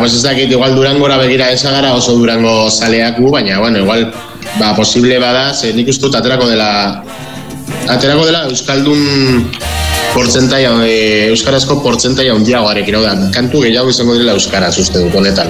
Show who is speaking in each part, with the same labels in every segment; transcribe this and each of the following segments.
Speaker 1: pues ez dakit, igual Durangora begira ezagara oso Durango zaleak gu, baina, bueno, igual, posible bada, ze nik ustut aterako dela Euskaldun portzentaia, euskarazko portzentaia handiagoarekin, da, kantu gehiago izango direla euskaraz uste dut honetan.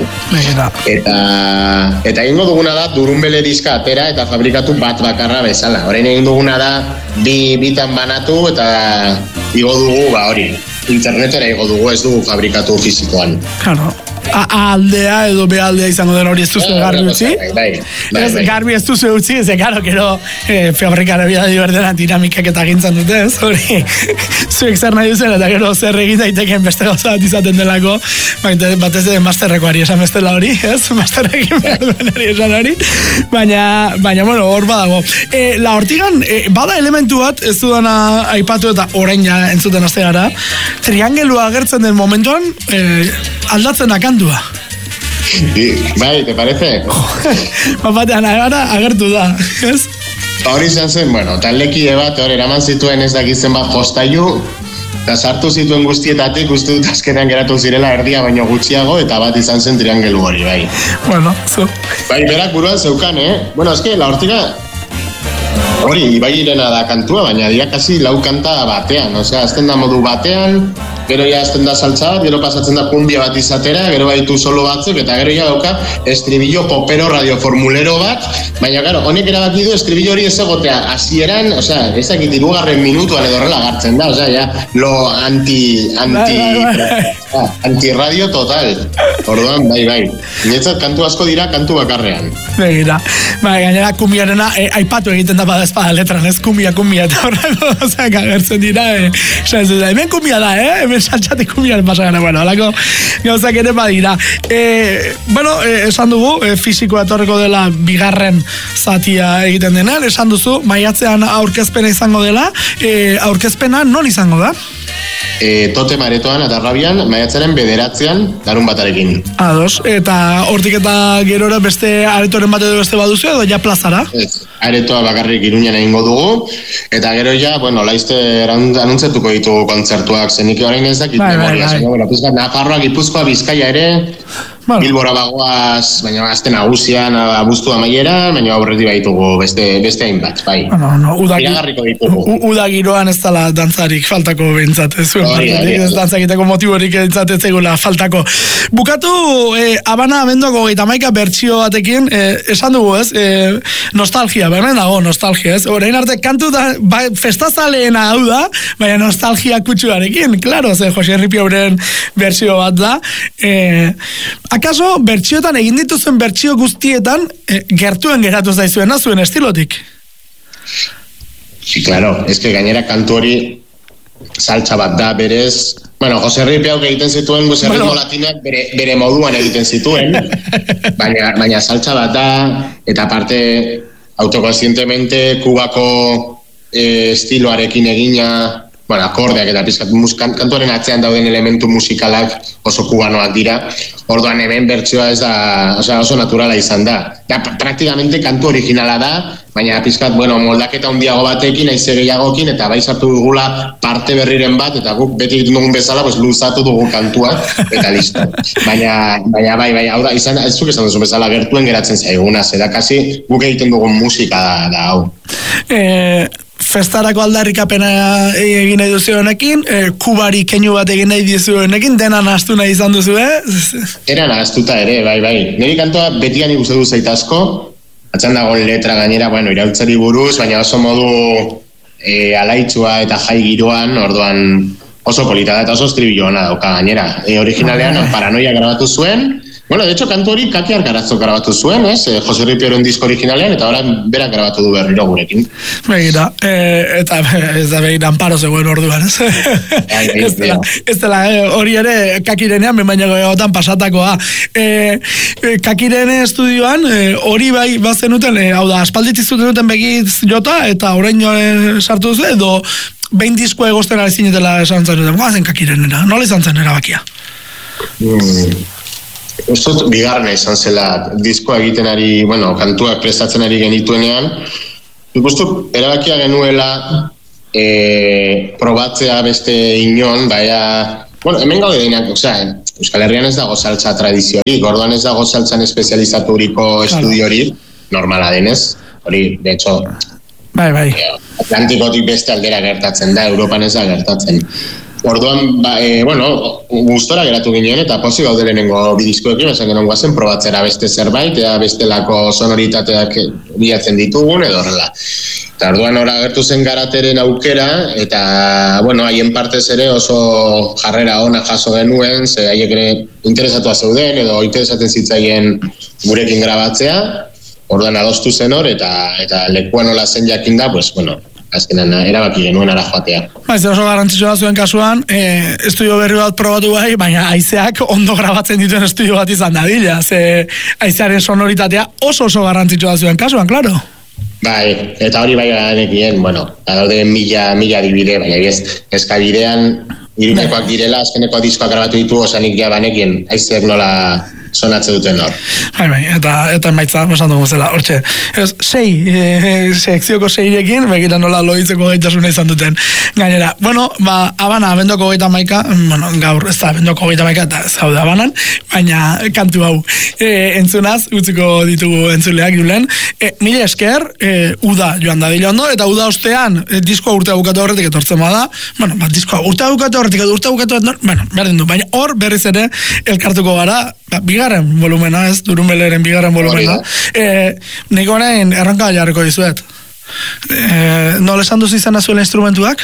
Speaker 1: Eta egingo duguna da Durunbele diska atera eta fabrikatu bat bakarra bezala. Orain egin duguna da bitan banatu eta igo dugu, hori, internetera igo dugu, ez dugu fabrikatu fizikoan.
Speaker 2: Claro. A-aldea edo B-aldea izango den hori ez duzu garbi utzi? Garbi ez duzu utzi, ez karo, kero fabrikara bida diberdena dinamikak eta gintzan dute, ez hori zuek zer nahi duzen eta gero zer egin daiteken beste gauza bat izaten delako, batez de masterrekoari esan bestela hori, ez? Masterrekin berduenari esan hori, baina, bueno, hor badago. La Hortigan, bada elementu bat, ez dudana aipatu eta orain ja entzuten haste gara, triangelua agertzen den momentuan, aldatzen da kantua.
Speaker 1: Bai, ¿te parece?
Speaker 2: Batean agertu da, ez?
Speaker 1: Hori izan zen, bueno, taldekide bat, hori eraman zituen ez dakitzen bat jostailu, eta sartu zituen guztietatik, uste dut azkenean geratu zirela erdia baino gutxiago, eta bat izan zen triangelu hori, bai.
Speaker 2: Bueno, zu.
Speaker 1: Bai, berak buruan zeukan, Bueno, eske, La Hortiga, hori, Ibairena da kantua, baina dira kasi lau kanta batean, osea, azten da modu batean, gero ja azten da saltza bat, gero pasatzen da kumbia bat izatera, gero baitu solo batzuk, eta gero ja dauka estribillo popero radioformulero bat, baina, claro, honek erabaki du estribillo hori ez egotea, hasieran, osea, ez dakit 3. minutuan edo horrela gartzen da, osea, ja, lo anti-radio total. Orduan, bai. Niretzat kantu asko dira kantu bakarrean.
Speaker 2: Begira, gainera kumbiarena aipatu egiten da bada espada letran, ez kumbia, eta horrego, osea, agertzen dira, hemen kumbia da, hemen saltxate kumbiaren pasagana, bueno, alako gauzak ere badira. Bueno, esan dugu, fisikoa etorreko dela bigarren zatia egiten denean, esan duzu, maiatzean aurkezpena izango dela, aurkezpena non izango da?
Speaker 1: Tote Maretoan eta Rabian, maiatzaren 9 larun batarekin.
Speaker 2: Ados, eta hortik eta gerora beste aretoren bat edo beste baduzu edo ja plazara?
Speaker 1: Aretoa bakarrik Iruñan egingo dugu, eta gero ja, bueno, laizte anuntzetuko ditugu kontzertuak, zenik orain ez dakit memoria. Nafarroa, Gipuzkoa, Bizkaia ere, Bilbora bagoaz, baina azte nagusian, abuztu amaiera, baina aurretik baitugu beste hainbat, bai. Iragarriko ditugu.
Speaker 2: Uda giroan ez dala dantzarik faltako behintzat, zuen partetik, ez dantzakiteko motiborik behintzat ez zegula faltako. Bukatu, Habana abenduako 31 bertsio batekin, esan dugu ez, nostalgia, hemen dago nostalgia ez, orain arte kantu da, festazaleena hau da, baina nostalgia kutsuarekin, klaro, ze Jose Ripioren bertsio bat da, akaso, bertsiotan egin dituzen bertsio guztietan gertuen geratu zaizuena zuen estilotik?
Speaker 1: Sí, claro, es que gainera kantu hori saltza bat da, berez, bueno, Jose Ripiauk egiten zituen, ritmo latinoak bere moduan egiten zituen, baina saltza bat da, eta aparte, autokonsientemente, Kubako estiloarekin egina, bueno, akordeak eta pizkat kantuaren atzean dauden elementu musikalak oso kubanoak dira. Orduan hemen bertsioa ez da, oso naturala izan da. Praktikamente kantu originala da, baina pizkat, bueno, moldaketa handiago batekin, aize gehiagokin, eta bai sartu dugula parte berriren bat, eta guk beti egiten dugun bezala, pues luzatu dugu kantuak, eta listo. Baina bai, hau da, ez zuk esan duzu bezala, gertuen geratzen zaiguna, zera kasi guk egiten dugun musika da hau.
Speaker 2: Festarako aldarrikapena egin nahi duzu honekin, Kubari keinu bat egin nahi duzu honekin, dena nahaztu nahi izan duzu,
Speaker 1: Era nahaztuta ere, bai. Niri kantoa betian ikusten du zait asko, atxan dago letra gainera, bueno, irautzari buruz, baina oso modu alaitsua eta jai giroan, orduan oso polita da eta oso estribilloa dauka gainera. Originalean Paranoia grabatu zuen, bueno, de hecho, kantu hori Kaki Argarazok grabatu zuen, Jose Ripioren disko originalean, eta orain berak grabatu du berriro gurekin.
Speaker 2: Begira, eta ez da begira amparo zegoen orduan, ez? Ez dela, hori ere Kakirenean, baina goegotan pasatakoa. Kakiren estudioan, hori bai bazenuten, hau da, aspalditzi zuten begiz jota, eta orain sartu duzu, edo behin disko egosten zinetela esan zen, guazen Kakirenera, nola izan zen erabakia?
Speaker 1: Uztot bigarna izan zela diskoa egiten ari, bueno, kantuak prestatzen ari genituenean, ikustu erabakia genuela probatzea beste inon, baina, bueno, hemen gaude denak, osea, Euskal Herrian ez dago saltza tradiziorik, orduan ez dago saltzan espezializaturiko estudiori, normala denez, hori, de hecho,
Speaker 2: bai.
Speaker 1: Atlantikotik beste aldera gertatzen da, Europan ez da gertatzen. Orduan, gustora geratu ginen, eta pozik gaude lehenengo bidizkoekin, esan genuen guazen probatzera beste zerbait, eta bestelako sonoritateak bilatzen ditugun, edo horrela. Eta orduan hor agertu zen Garateren aukera, eta, haien partez ere oso jarrera ona jaso genuen, ze haiek ere interesatua zeuden, edo interesatzen zitzaien gurekin grabatzea, orduan adostu zen hor, eta lekuan nola zen jakinda, azkenan erabaki genuen ara joatea.
Speaker 2: Ez oso garrantzitsua zuen kasuan, estudio berri bat probatu bai, baina haizeak ondo grabatzen dituen estudio bat izan dadila, ze haizearen sonoritatea oso garrantzitsua zuen kasuan, klaro.
Speaker 1: Bai, eta hori bai ganekien, daude mila dibide, baina eskabidean irunekoak direla, azkeneko diskoak grabatu ditu, osanik ja banekien haizeak nola sonatze duten hor. Bai,
Speaker 2: eta emaitza, esan dugu zela, hortxe. Sekzioko 6rekin, begira nola loitzeko gaitasuna izan duten. Gainera, Habana, abendoko 31, gaur ez da abendoko 31, eta ez gaude Habanan, baina kantu hau entzunaz, utziko ditugu entzuleak julen. Mila esker, uda joan da dila ondo, eta uda ostean, diskoa urtea bukatu horretik etortzen bada, diskoa urtea bukatu horretik, berdin du, baina hor berriz ere elkartuko gara, bigarren volumena, ez, Durunbeleren bigarren volumena. Nik orain erranka jarriko dizuet. Nola esan duzu izan azuela instrumentuak?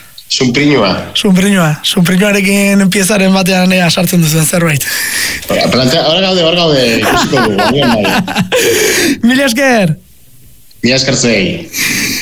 Speaker 2: Sumpriñuarekin piezaren batean sartzen duzuen zerbait.
Speaker 1: Hora gaude, ikusiko dugu.
Speaker 2: Mila esker!
Speaker 1: Mila esker zei.